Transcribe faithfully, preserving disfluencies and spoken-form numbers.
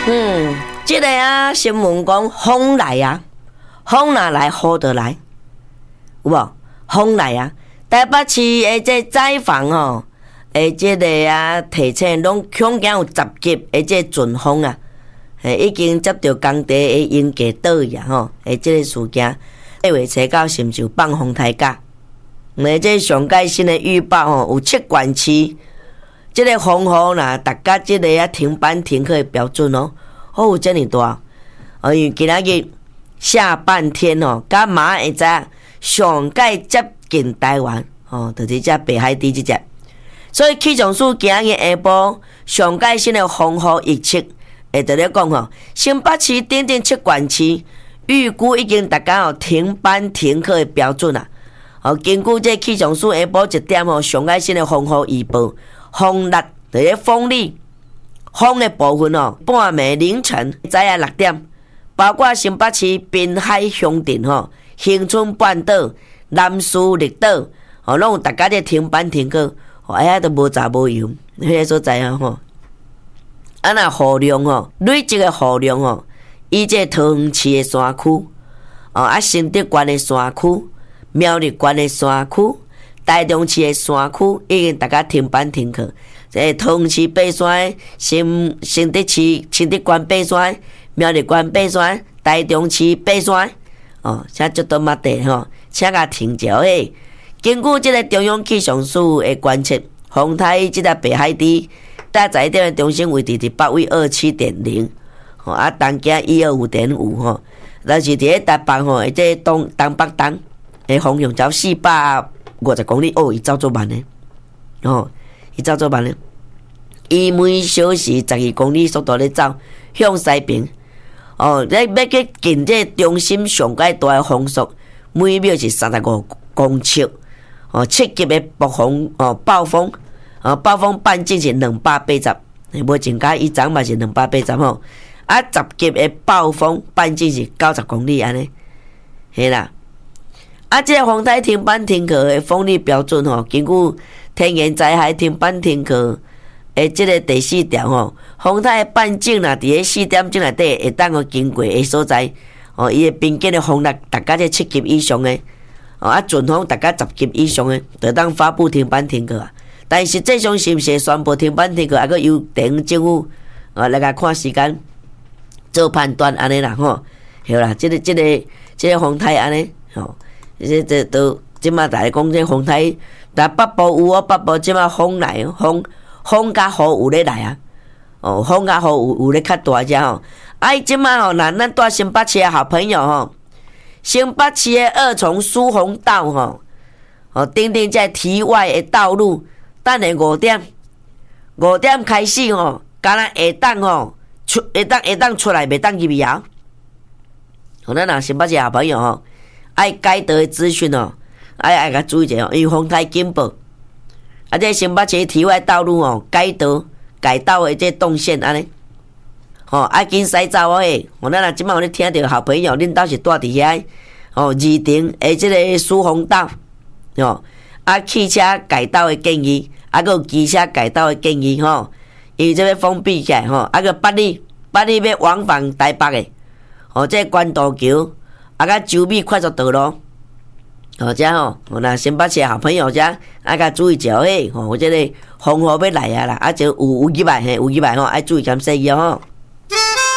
嗯，这个啊新闻讲风来啊，风哪来雨就来，有无？风来啊，台北市的这采访哦，诶，这个啊提醒拢恐惊有十级的这阵风啊，诶，已经接到工地的因价倒去啊吼，诶，这个事件，八月初九是毋是有放风台假？诶，这上届新的预报吼，有七县市。这个风雨啦，达到这个啊停班停课的标准哦，哦有这么大，哦，因为今仔日下半天哦，甲马会知上届接近台湾哦，就是这北海地这只，所以气象署今日下晡上届新的风雨预测，会在咧讲吼，新北市等等七县市预估已经达到停班停课的标准啦。哦，根据这气象署下晡一点哦，上届新的风雨预报。风力就咧风力，风的部分哦，半暝凌晨早下六点，包括新北市滨海乡镇吼、恒春半岛、南势绿岛，哦，拢有大家咧停班停课，哦，哎呀都无查无油，迄个所在啊吼。啊那雨量吼，累积的雨量吼，以这桃园市的山区，哦啊新竹县的山区、苗栗县的山区。台中市的山区已经大家停班停课，这桃园市八山、新新竹市新竹县八山、苗栗县八山、台中市八山，哦，请足多嘛地吼，请甲停者嘿。根据这个中央气象署的观测，风台这个北海地大在点的中心位置伫北纬二七点零，吼啊东经一二五点五吼，但是伫咧台北吼，即东东北东的风向走四百。五十公里哦，伊走做慢呢，哦，伊走做慢呢，伊每小时十二公里速度咧走，向西边，哦，你要去近这中心上界大的风速，每秒是三十五公尺，哦，七级的暴风哦，暴风，哦，暴风半径是两百八十，无增加，伊昨嘛是两百八十吼，啊，十级的暴风半径是九十公里安尼，嘿啦。啊，这个风台停班停课的风力标准吼，根据天然灾害停班停课的这个第四条吼，风台的半径啦，伫咧四点钟内底会当个经过的所在，哦，伊的边境的风力达到这七级以上的，哦啊，阵风达到十级以上的，就当发布停班停课啊。但实际上是毋是宣布停班停课，还佫由地方政府啊来甲看时间做判断安尼啦吼，对啦，这个这个这个风台安尼吼。这这都即马大家讲这风台，但北部有哦，北部即马风来，风风甲雨有咧来啊，哦，风甲雨有有咧较大只吼。啊，伊即马吼，那咱住新北市的好朋友吼，新北市的二重疏洪道吼，哦，顶顶在堤外的道路，等下五点，五点开始吼，敢若下当吼出下当下当出来，袂当入去啊。哦，咱若新北市的好朋友吼。爱改道的资讯哦，爱爱甲注意者哦，因为风台警报，啊，这新北市堤外道路哦，改道改道的这动线安尼，吼、哦，爱紧驶走哦嘿，我咱若即摆有咧听到好朋友，恁兜是住伫遐，哦，二重诶，这个疏洪道，哦，啊，汽车改道的建议，啊，佮有机车改道的建议吼，因为这要封闭起来吼，啊，佮八里八里要往返台北的，哦，这关渡桥。啊，甲洲美快速道路，哦，遮吼，我若新北市的好朋友遮，啊，甲注意者嘿，吼，我这个风雨要来啊啦，啊，就有有入来嘿，有入来吼，爱注意减细意哦吼。